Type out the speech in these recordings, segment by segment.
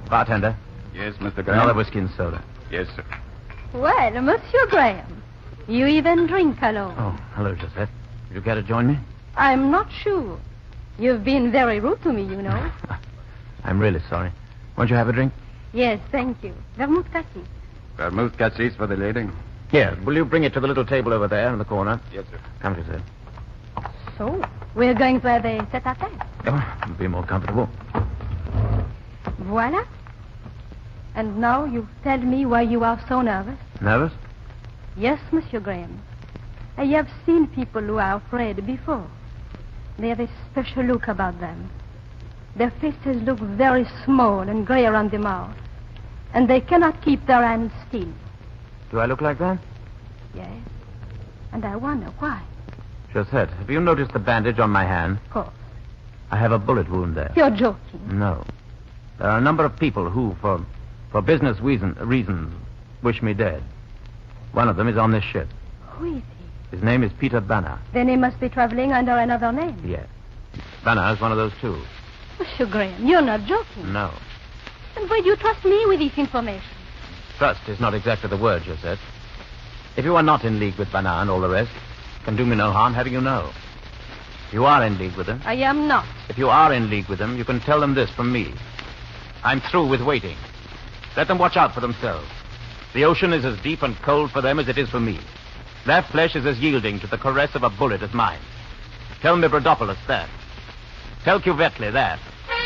Bartender. Yes, Mr. Graham. Another whiskey and soda. Yes, sir. Well, Monsieur Graham, you even drink alone. Oh, hello, Josette. Would you care to join me? I'm not sure. You've been very rude to me, you know. I'm really sorry. Won't you have a drink? Yes, thank you. Vermouth cassis. Vermouth cassis for the lady. Here, will you bring it to the little table over there in the corner? Yes, sir. Come, Josette. So, we're going to have a tete-a-tete. Oh, it'll be more comfortable. Voila. And now you tell me why you are so nervous. Nervous? Yes, Monsieur Graham. I have seen people who are afraid before. They have a special look about them. Their faces look very small and gray around the mouth. And they cannot keep their hands still. Do I look like that? Yes. And I wonder why. Josette, have you noticed the bandage on my hand? Of course. I have a bullet wound there. You're joking. No. There are a number of people who, for business reasons, wish me dead. One of them is on this ship. Who is he? His name is Peter Banner. Then he must be traveling under another name. Yes. Banner is one of those two. Monsieur Graham, you're not joking. No. Then why do you trust me with this information? Trust is not exactly the word, Josette. If you are not in league with Banner and all the rest, it can do me no harm having you know. If you are in league with them... I am not. If you are in league with them, you can tell them this from me. I'm through with waiting. Let them watch out for themselves. The ocean is as deep and cold for them as it is for me. Their flesh is as yielding to the caress of a bullet as mine. Tell Mavrodopoulos that. Tell Cuvetli that.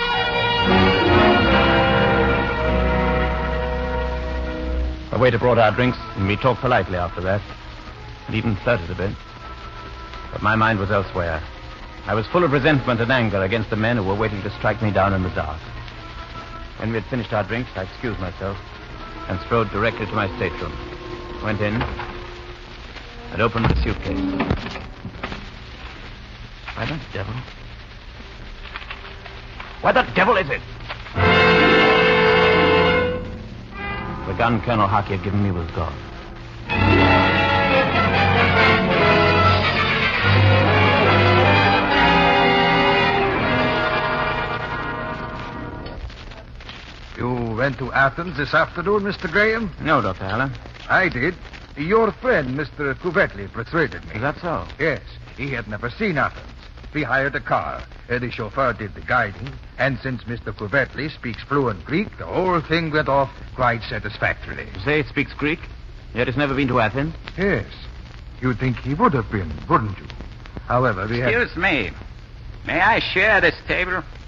The waiter brought our drinks, and we talked politely after that, and even flirted a bit. But my mind was elsewhere. I was full of resentment and anger against the men who were waiting to strike me down in the dark. When we had finished our drinks, I excused myself and strode directly to my stateroom. Went in and opened the suitcase. Why the devil? Where the devil is it? The gun Colonel Hockey had given me was gone. You went to Athens this afternoon, Mr. Graham? No, Dr. Allen. I did. Your friend, Mr. Cuvetli, persuaded me. Is that so? Yes. He had never seen Athens. We hired a car. The chauffeur did the guiding. And since Mr. Cuvetli speaks fluent Greek, the whole thing went off quite satisfactorily. You say it speaks Greek, yet it's never been to Athens? Yes. You'd think he would have been, wouldn't you? However, we had... Excuse me. May I share this table?